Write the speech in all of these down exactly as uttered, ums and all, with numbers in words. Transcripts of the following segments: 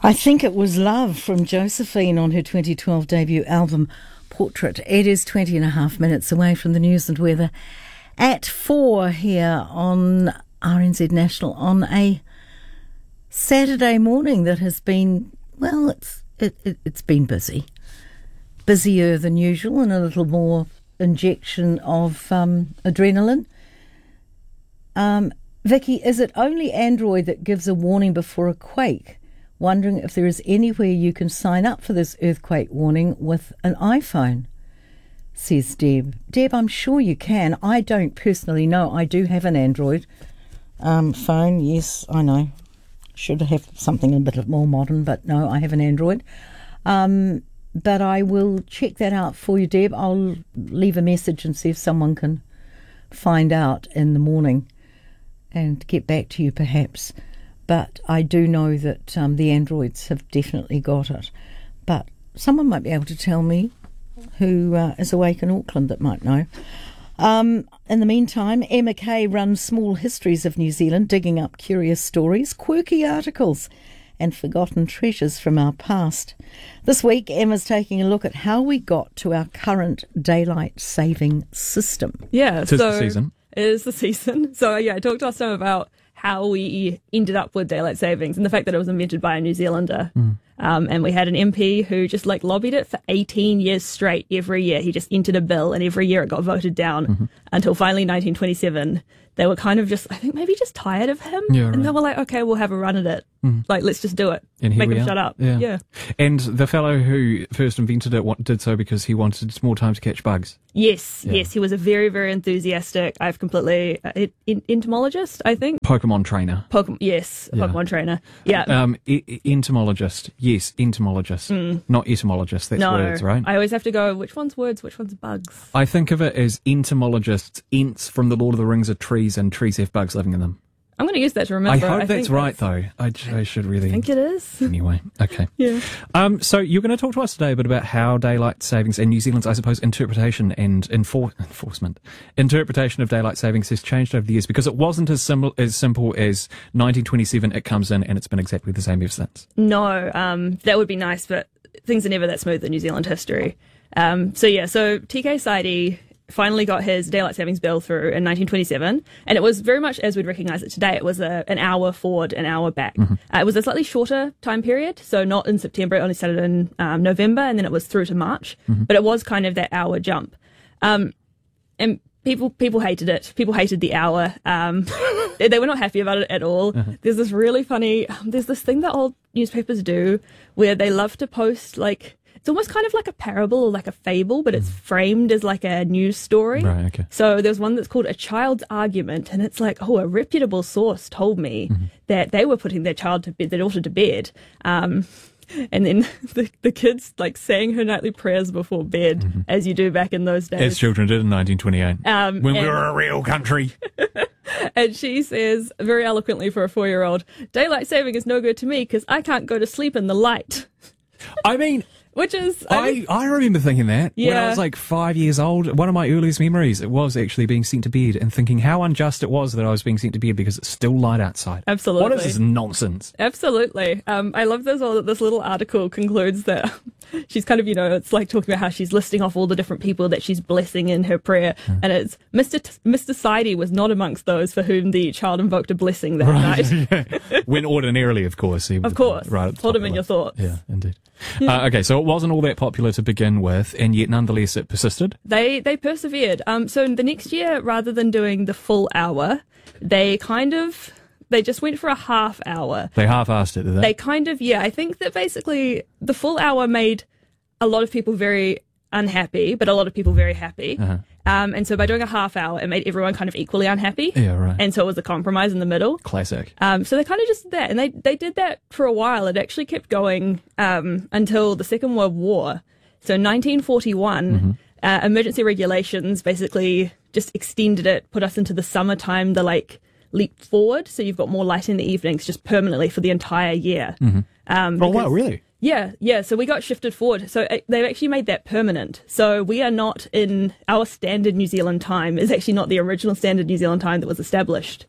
I think it was Love from Josephine on her twenty twelve debut album Portrait. It is twenty and a half minutes away from the news and weather at four here on R N Z National on a Saturday morning that has been, well, it's it, it, it's been busy. Busier than usual and a little more injection of um, adrenaline. Um, Vicky, is it only Android that gives a warning before a quake? Wondering if there is anywhere you can sign up for this earthquake warning with an iPhone, says Deb. Deb, I'm sure you can. I don't personally know. I do have an Android um, phone. Yes, I know. Should have something a bit more modern, but no, I have an Android. Um, but I will check that out for you, Deb. I'll leave a message and see if someone can find out in the morning and get back to you perhaps. But I do know that um, the Androids have definitely got it. But someone might be able to tell me who uh, is awake in Auckland that might know. Um, in the meantime, Emma Kay runs Small Histories of New Zealand, digging up curious stories, quirky articles and forgotten treasures from our past. This week, Emma's taking a look at how we got to our current daylight saving system. Yeah, Tis so the season. It is the season. So yeah, I talked to us some about how we ended up with daylight savings and the fact that it was invented by a New Zealander. Mm. Um, and we had an M P who just like lobbied it for eighteen years straight. Every year he just entered a bill and every year it got voted down mm-hmm. until finally nineteen twenty-seven. They were kind of just, I think maybe just tired of him. Yeah, and right. they were like, okay, we'll have a run at it. Mm. Like, let's just do it. And here Make we him are. shut up. Yeah. yeah. And the fellow who first invented it wa- did so because he wanted more time to catch bugs. Yes, Yeah. yes. He was a very, very enthusiastic, I've completely, uh, in, entomologist, I think. Pokemon trainer. Pokemon, yes, Yeah. Pokemon trainer. Yeah. Um, e- e- entomologist. Yes, entomologist. Mm. Not etymologist. That's no, words, right? I always have to go, which one's words, which one's bugs? I think of it as entomologists. Ents from the Lord of the Rings are trees and trees have bugs living in them. I'm going to use that to remember. I hope I that's think right, that's, though. I, j- I should really... I think it is. Anyway, okay. Yeah. Um, so you're going to talk to us today a bit about how daylight savings and New Zealand's, I suppose, interpretation and enfor- enforcement, interpretation of daylight savings has changed over the years because it wasn't as simple as simple as nineteen twenty-seven. It comes in and it's been exactly the same ever since. No, um, that would be nice, but things are never that smooth in New Zealand history. Um, so yeah, so T K Saidi finally got his daylight savings bill through in nineteen twenty-seven, and it was very much as we'd recognise it today. It was a, an hour forward, an hour back. Mm-hmm. Uh, it was a slightly shorter time period, so not in September, it only started in um, November, and then it was through to March, mm-hmm. but it was kind of that hour jump. Um, and people people hated it. People hated the hour. Um, they, they were not happy about it at all. Uh-huh. There's this really funny, um, there's this thing that old newspapers do where they love to post, like, it's almost kind of like a parable or like a fable, but it's framed as like a news story. Right, okay. So there's one that's called A Child's Argument, and it's like, oh, a reputable source told me mm-hmm. that they were putting their child to bed, their daughter to bed. Um, and then the, the kids like sang her nightly prayers before bed, mm-hmm. as you do back in those days. As children did in nineteen twenty-eight, um, when and, we were a real country. And she says, very eloquently for a four-year-old, daylight saving is no good to me because I can't go to sleep in the light. I mean... Which is... I, I, mean, I remember thinking that yeah. when I was like five years old. One of my earliest memories, it was actually being sent to bed and thinking how unjust it was that I was being sent to bed because it's still light outside. Absolutely. What is this nonsense? Absolutely. Um, I love this all that this little article concludes that she's kind of, you know, it's like talking about how she's listing off all the different people that she's blessing in her prayer. Mm. And it's Mister T- Mister Saidi was not amongst those for whom the child invoked a blessing that right. night. Yeah. When ordinarily, of course. He of course. Right at the Hold top him in of your it. thoughts. Yeah, indeed. Yeah. Uh, okay, so it wasn't all that popular to begin with, and yet nonetheless it persisted? They they persevered. Um, so the next year, rather than doing the full hour, they kind of, they just went for a half hour. They half-assed it, did they? They kind of, yeah, I think that basically the full hour made a lot of people very unhappy, but a lot of people very happy. Uh-huh. Um, and so by doing a half hour, it made everyone kind of equally unhappy. Yeah, right. And so it was a compromise in the middle. Classic. Um, so they kind of just did that. And they, they did that for a while. It actually kept going um, until the Second World War. So nineteen forty-one, mm-hmm. uh, emergency regulations basically just extended it, put us into the summertime, the like leap forward. So you've got more light in the evenings just permanently for the entire year. Mm-hmm. Um, oh, wow, really? Yeah, yeah. So we got shifted forward. So uh, they've actually made that permanent. So we are not in our standard New Zealand time is actually not the original standard New Zealand time that was established.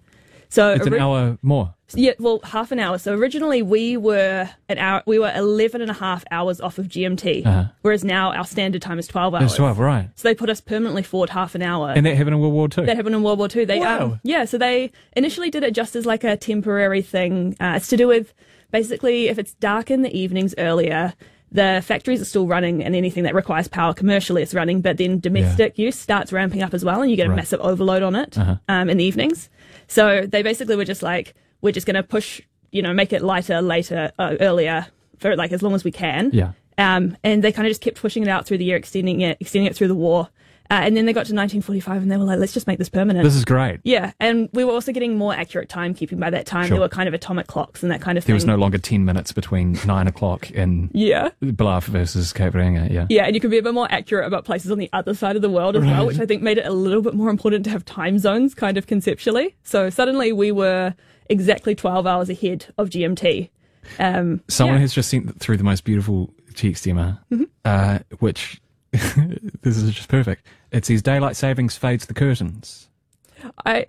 So It's an ori- hour more. Yeah, well, half an hour. So originally we were an hour, we were eleven and a half hours off of G M T, Uh-huh. whereas now our standard time is twelve hours. It's twelve, right. So they put us permanently forward half an hour. And that happened in World War Two. That happened in World War Two. They, Wow. um, yeah, so they initially did it just as like a temporary thing. Uh, it's to do with basically if it's dark in the evenings earlier, the factories are still running and anything that requires power commercially is running, but then domestic use starts ramping up as well and you get a Right. massive overload on it Uh-huh. um, in the evenings. So they basically were just like, we're just going to push, you know, make it lighter, later, uh, earlier for like as long as we can. Yeah. Um, and they kind of just kept pushing it out through the year, extending it, extending it through the war. Uh, and then they got to nineteen forty-five and they were like, let's just make this permanent. This is great. Yeah, and we were also getting more accurate timekeeping by that time. Sure. There were kind of atomic clocks and that kind of thing. There was no longer ten minutes between nine o'clock and Yeah. Bluff versus Cape Reinga, yeah. Yeah, and you could be a bit more accurate about places on the other side of the world as Right. well, which I think made it a little bit more important to have time zones kind of conceptually. So suddenly we were exactly twelve hours ahead of G M T. Um, Someone yeah. has just sent through the most beautiful text, Emma, Mm-hmm. uh, which, this is just perfect. It says, daylight savings fades the curtains. I,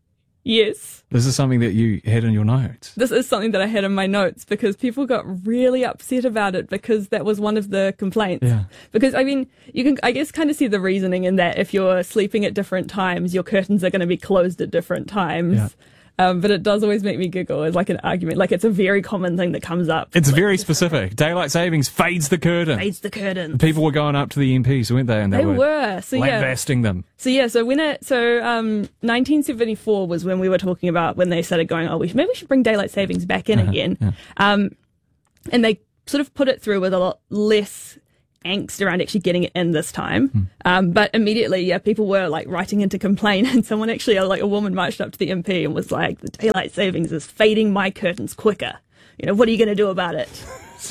yes. This is something that you had in your notes. This is something that I had in my notes because people got really upset about it because that was one of the complaints. Yeah. Because, I mean, you can, I guess, kind of see the reasoning in that if you're sleeping at different times, your curtains are going to be closed at different times. Yeah. Um, but it does always make me giggle as like an argument. Like it's a very common thing that comes up. It's Like, very specific. Daylight savings fades the curtain. fades the curtain. People were going up to the M Ps, weren't they? And they, They were. So yeah. lambasting them. So yeah, so when it, so um, nineteen seventy-four was when we were talking about when they started going, oh, we should, maybe we should bring daylight savings back in Uh-huh, again. yeah. Um, and they sort of put it through with a lot less angst around actually getting it in this time. Hmm. Um, but immediately, yeah, people were like writing in to complain, and someone actually, uh, like a woman marched up to the M P and was like, the daylight savings is fading my curtains quicker. You know, what are you going to do about it?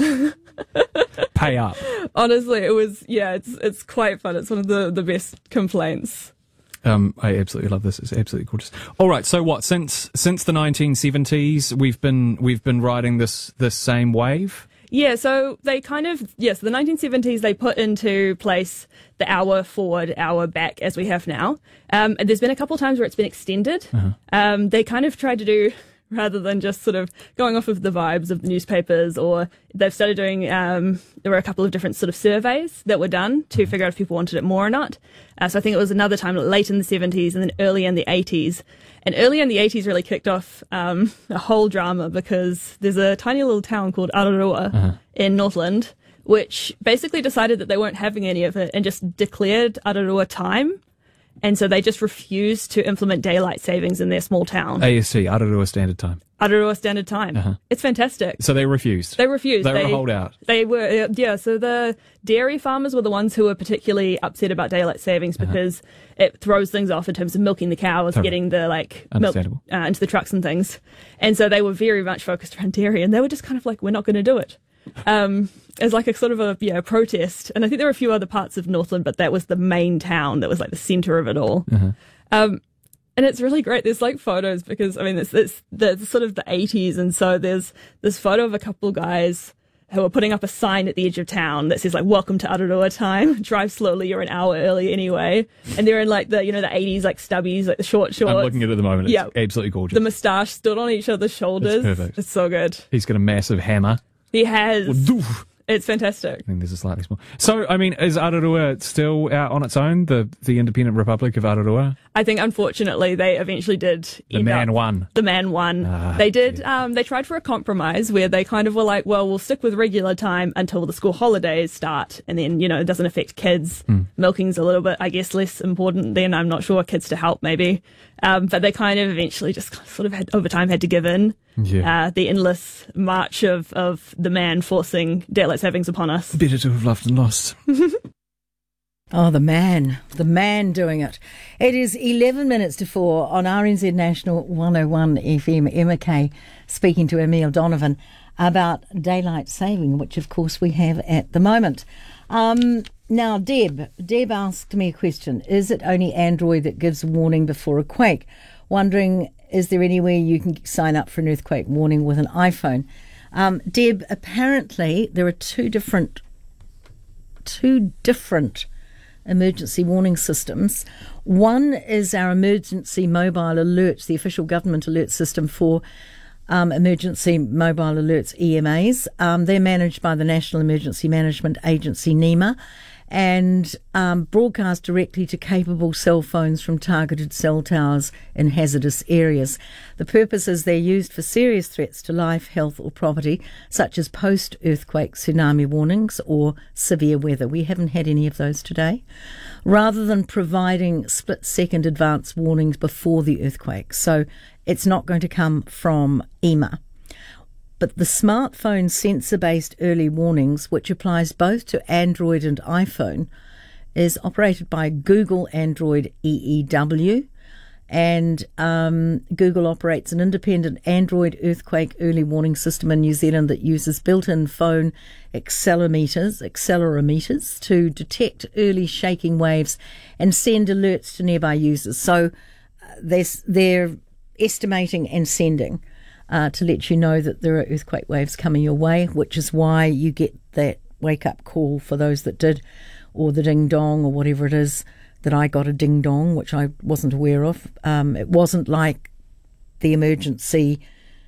Pay up. Honestly, it was, yeah, it's it's quite fun. It's one of the, the best complaints. Um, I absolutely love this. It's absolutely gorgeous. All right. So what? Since since the nineteen seventies, we've been we've been riding this this same wave. Yeah, so they kind of, yes, the nineteen seventies, they put into place the hour forward, hour back as we have now. Um, and there's been a couple of times where it's been extended. Uh-huh. Um, they kind of tried to do, rather than just sort of going off of the vibes of the newspapers, or they've started doing, um, there were a couple of different sort of surveys that were done to figure out if people wanted it more or not. Uh, so I think it was another time late in the seventies and then early in the eighties. And early in the eighties really kicked off um, a whole drama because there's a tiny little town called Ararua Uh-huh. in Northland, which basically decided that they weren't having any of it and just declared Ararua time. And so they just refused to implement daylight savings in their small town. A S T, Ararua Standard Time. Ararua Standard Time. Uh-huh. It's fantastic. So they refused. They refused. They were a holdout. They were, uh, yeah. So the dairy farmers were the ones who were particularly upset about daylight savings because it throws things off in terms of milking the cows, Totally. getting the like milk Understandable. uh, into the trucks and things. And so they were very much focused around dairy, and they were just kind of like, we're not going to do it. Um, as like a sort of a yeah protest. And I think there were a few other parts of Northland, but that was the main town that was like the centre of it all. Uh-huh. Um, and it's really great. There's like photos because I mean, it's, it's the sort of the eighties. And so there's this photo of a couple guys who are putting up a sign at the edge of town that says like, welcome to Ararua time. Drive slowly. You're an hour early anyway. And they're in like the, you know, the eighties, like stubbies, like the short shorts. I'm looking at it at the moment. It's Yeah. absolutely gorgeous. The moustache stood on each other's shoulders. It's perfect. It's so good. He's got a massive hammer. He has. Doof. It's fantastic. I think there's a slightly small. So, I mean, is Ararua still out on its own? The the independent republic of Ararua? I think unfortunately they eventually did. The end man up- won. The man won. Ah, they did. dear. Um, they tried for a compromise where they kind of were like, well, we'll stick with regular time until the school holidays start, and then you know it doesn't affect kids. Hmm. Milking's a little bit, I guess, less important then. I'm not sure. Kids to help maybe, um, but they kind of eventually just sort of had over time had to give in. Yeah. Uh, the endless march of of the man forcing daylight savings upon us. Better to have loved and lost. Oh, the man, the man doing it. It is eleven minutes to four on R N Z National one oh one F M. Emma Kay speaking to Emile Donovan about daylight saving, which of course we have at the moment. Um, now, Deb, Deb asked me a question. Is it only Android that gives warning before a quake? Wondering, is there anywhere you can sign up for an earthquake warning with an iPhone? Um, Deb, apparently there are two different, two different emergency warning systems. One is our emergency mobile alerts, the official government alert system for um, emergency mobile alerts, E M As. Um, they're managed by the National Emergency Management Agency, NEMA, and um, broadcast directly to capable cell phones from targeted cell towers in hazardous areas. The purpose is they're used for serious threats to life, health or property, such as post-earthquake tsunami warnings or severe weather. We haven't had any of those today. Rather than providing split-second advance warnings before the earthquake. So it's not going to come from E M A. But the smartphone sensor-based early warnings, which applies both to Android and iPhone, is operated by Google Android E E W, and um, Google operates an independent Android earthquake early warning system in New Zealand that uses built-in phone accelerometers, accelerometers to detect early shaking waves and send alerts to nearby users. So uh, they're, they're estimating and sending Uh, to let you know that there are earthquake waves coming your way, which is why you get that wake-up call for those that did, or the ding-dong or whatever it is, that I got a ding-dong, which I wasn't aware of. Um, it wasn't like the emergency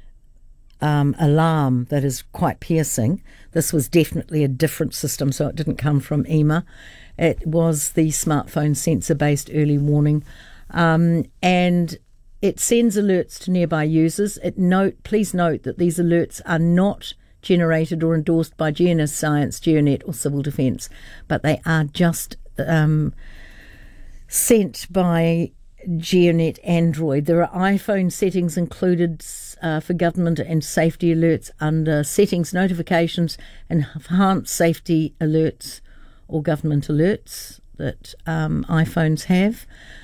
um, alarm that is quite piercing. This was definitely a different system, so it didn't come from E M A. It was the smartphone sensor-based early warning. Um, and It sends alerts to nearby users. It note, please note that these alerts are not generated or endorsed by G N S Science, GeoNet or Civil Defence, but they are just um, sent by GeoNet Android. There are iPhone settings included uh, for government and safety alerts under settings, notifications, and enhanced safety alerts or government alerts that um, iPhones have.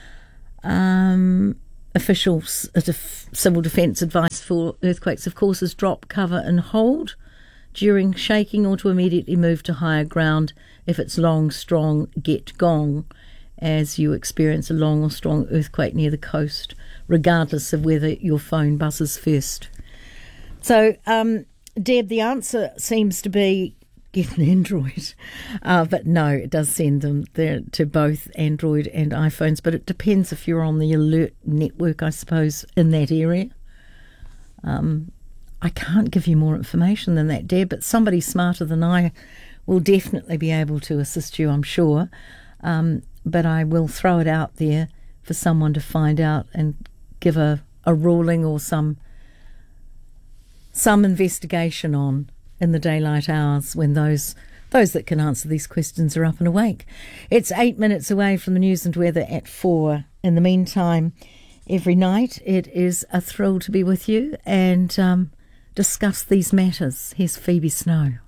Um... Official civil defence advice for earthquakes, of course, is drop, cover and hold during shaking, or to immediately move to higher ground if it's long, strong, get gong, as you experience a long or strong earthquake near the coast, regardless of whether your phone buzzes first. So, um, Deb, the answer seems to be get an Android. Uh, but no, it does send them there to both Android and iPhones, but it depends if you're on the alert network, I suppose, in that area. Um, I can't give you more information than that, Deb, but somebody smarter than I will definitely be able to assist you, I'm sure. Um, but I will throw it out there for someone to find out and give a, a ruling or some some investigation on in the daylight hours when those those that can answer these questions are up and awake. It's eight minutes away from the news and weather at four. In the meantime, every night it is a thrill to be with you and um, discuss these matters. Here's Phoebe Snow.